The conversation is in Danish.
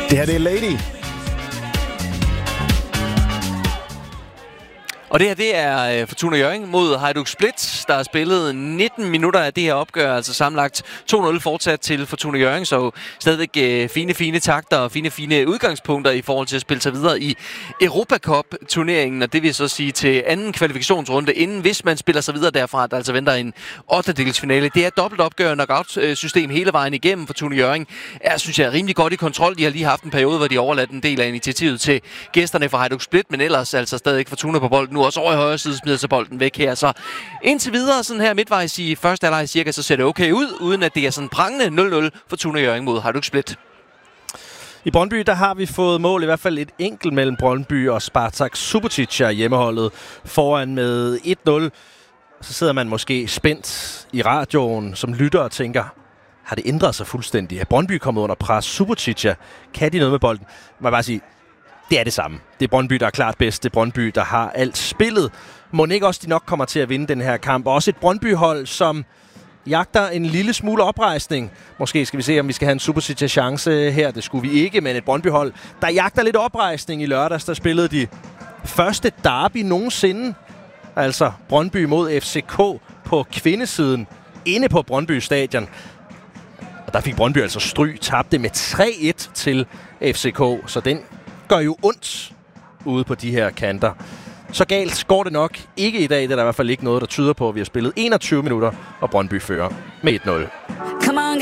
Det her, det er Lady. Og det her, det er Fortuna Hjørring mod Hajduk Split, der har spillet 19 minutter af det her opgør, altså sammenlagt 2-0 fortsat til Fortuna Hjørring, så stadigvæk fine takter og fine udgangspunkter i forhold til at spille sig videre i Europa Cup-turneringen, og det vil så sige til anden kvalifikationsrunde, inden hvis man spiller sig videre derfra, der altså venter en 8-delsfinale. Det er dobbelt opgør, knockout-system hele vejen igennem. Fortuna Hjørring er, synes jeg, rimelig godt i kontrol. De har lige haft en periode, hvor de overladt en del af initiativet til gæsterne fra Hajduk Split, men ellers altså stadig Fortuna på bolden. Nu også over i højre side smider sig bolden væk her. Så indtil videre, sådan her midtvejs i første halvleg cirka, så ser det okay ud, uden at det er sådan prangende 0-0 Fortuna Hjørring mod Hajduk Split. I Brøndby, der har vi fået mål, i hvert fald et enkelt mellem Brøndby og Spartak Subotica, hjemmeholdet foran med 1-0. Så sidder man måske spændt i radioen som lytter og tænker, har det ændret sig fuldstændig? Er Brøndby kommet under pres? Subotica, kan de noget med bolden? Man bare sige, det er det samme. Det er Brøndby, der er klart bedst. Det er Brøndby, der har alt spillet. Må ikke også de nok kommer til at vinde den her kamp. Og også et Brøndby-hold, som jagter en lille smule oprejsning. Måske skal vi se, om vi skal have en Subotica-chance her. Det skulle vi ikke, men et Brøndby-hold, der jagter lidt oprejsning. I lørdags, der spillede de første derby nogensinde. Altså Brøndby mod FCK på kvindesiden inde på Brøndby Stadion. Og der fik Brøndby altså stryg, tabte med 3-1 til FCK. Så den gør jo ondt ude på de her kanter. Så galt går det nok ikke i dag. Det er der i hvert fald ikke noget, der tyder på, at vi har spillet 21 minutter, og Brøndby fører med 1-0.